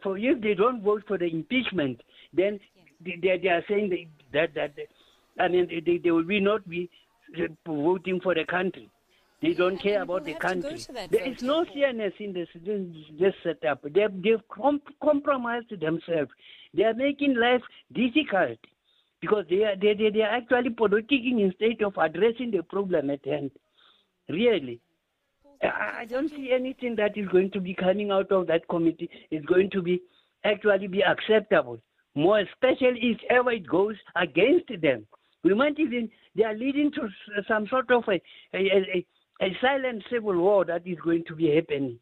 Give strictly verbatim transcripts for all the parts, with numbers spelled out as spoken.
for if they don't vote for the impeachment, then they, they, they are saying that, that, that I mean, they, they will be not be voting for the country. They don't care about the country. There is no fairness in this, this setup. They, they've com- compromised themselves. They are making life difficult because they are, they, they, they are actually politicking instead of addressing the problem at hand. Really. I, I don't see anything that is going to be coming out of that committee is going to be actually be acceptable. More especially if ever it goes against them. We might even, they are leading to some sort of a, a, a, a silent civil war that is going to be happening.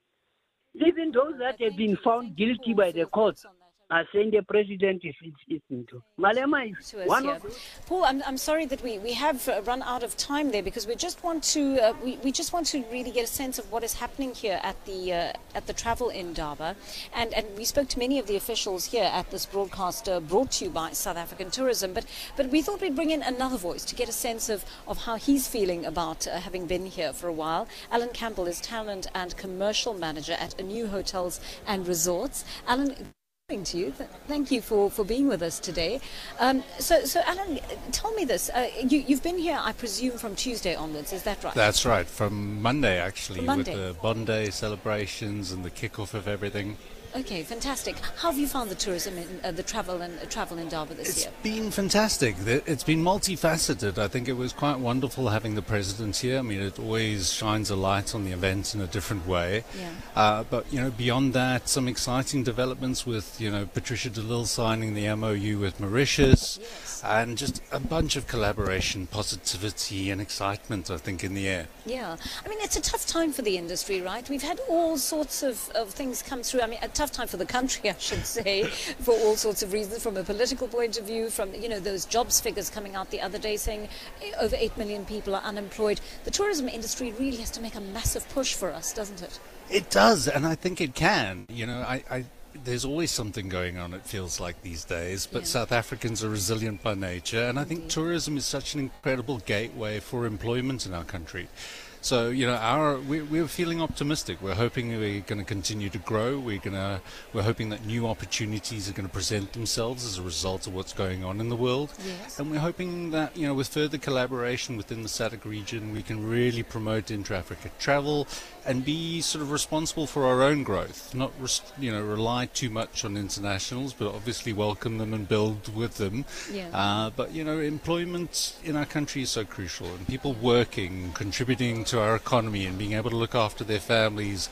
Even those that have been found guilty by the courts are saying the president is listening to. Malema is one of those. Paul, I'm, I'm sorry that we, we have uh, run out of time there because we just want to uh, we, we just want to really get a sense of what is happening here at the uh, at the Travel Indaba, and and we spoke to many of the officials here at this broadcast uh, brought to you by South African Tourism, but but we thought we'd bring in another voice to get a sense of of how he's feeling about uh, having been here for a while. Alan Campbell is talent and commercial manager at A New Hotels and Resorts. Alan, to you. Thank you for, for being with us today. Um, so, so Alan, tell me this. Uh, you, you've been here, I presume, from Tuesday onwards. Is that right? That's right. From Monday, actually, from Monday. with the Bond Day celebrations and the kickoff of everything. Okay, fantastic. How have you found the tourism, in, uh, the travel and uh, travel Indaba this it's year? It's been fantastic. It's been multifaceted. I think it was quite wonderful having the president here. I mean, it always shines a light on the event in a different way. Yeah. Uh, but, you know, beyond that, some exciting developments with, you know, Patricia de Lille signing the M O U with Mauritius. Yes. And just a bunch of collaboration, positivity and excitement, I think, in the air. Yeah. I mean, it's a tough time for the industry, right? We've had all sorts of, of things come through. I mean, a tough time for the country, I should say, for all sorts of reasons, from a political point of view, from, you know, those jobs figures coming out the other day saying over eight million people are unemployed. The tourism industry really has to make a massive push for us, doesn't it? It does, and I think it can. You know, I... I There's always something going on, it feels like, these days, but yeah. South Africans are resilient by nature, and I think Indeed. tourism is such an incredible gateway for employment in our country. So, you know, our we, we're feeling optimistic. We're hoping we're going to continue to grow. We're going to, we're hoping that new opportunities are going to present themselves as a result of what's going on in the world. Yes. And we're hoping that, you know, with further collaboration within the S A D C region, we can really promote intra-Africa travel and be sort of responsible for our own growth, not, rest, you know, rely too much on internationals, but obviously welcome them and build with them. Yeah. Uh, but, you know, employment in our country is so crucial, and people working, contributing to our economy and being able to look after their families.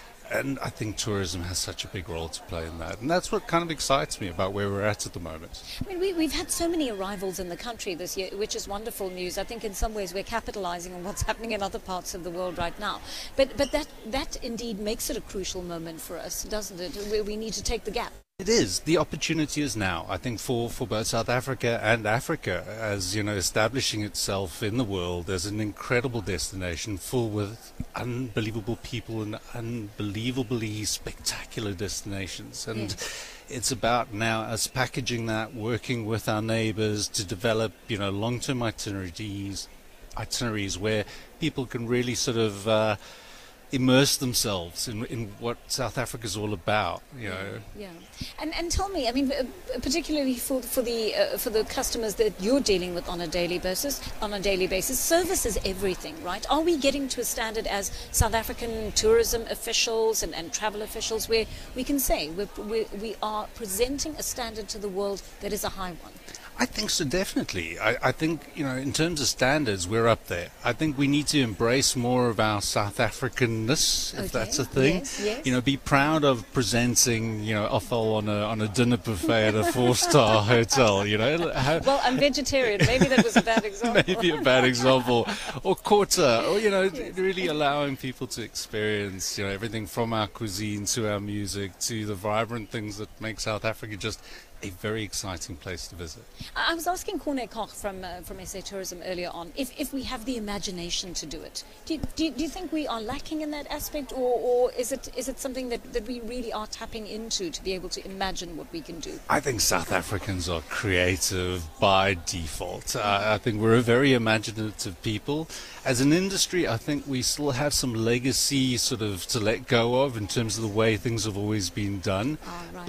And I think tourism has such a big role to play in that. And that's what kind of excites me about where we're at at the moment. I mean, we, we've had so many arrivals in the country this year, which is wonderful news. I think in some ways we're capitalizing on what's happening in other parts of the world right now. But but that, that indeed makes it a crucial moment for us, doesn't it? We, we need to take the gap. It is. The opportunity is now, I think, for, for both South Africa and Africa, as, you know, establishing itself in the world as an incredible destination full with unbelievable people and unbelievably spectacular destinations. And yes. It's about now us packaging that, working with our neighbors to develop, you know, long-term itineraries, itineraries where people can really sort of uh, immerse themselves in, in what South Africa is all about, you know. Yeah, and and tell me, I mean, particularly for for the uh, for the customers that you're dealing with on a daily basis, on a daily basis, service is everything, right? Are we getting to a standard as South African tourism officials and, and travel officials where we can say we're, we we are presenting a standard to the world that is a high one? I think so, definitely. I, I think, you know, in terms of standards, we're up there. I think we need to embrace more of our South Africanness, if okay. that's a thing. Yes, yes. You know, be proud of presenting, you know, offal on a on a dinner buffet at a four-star hotel, you know. How, well, I'm vegetarian. Maybe that was a bad example. Maybe a bad example. Or quarter, or, you know, yes. really allowing people to experience, you know, everything from our cuisine to our music to the vibrant things that make South Africa just a very exciting place to visit. I was asking Corné Koch from uh, from S A Tourism earlier on if, if we have the imagination to do it. Do, do, do you think we are lacking in that aspect, or, or is it is it something that, that we really are tapping into to be able to imagine what we can do? I think South Africans are creative by default. Uh, I think we're a very imaginative people. As an industry, I think we still have some legacy sort of to let go of in terms of the way things have always been done. Oh, right.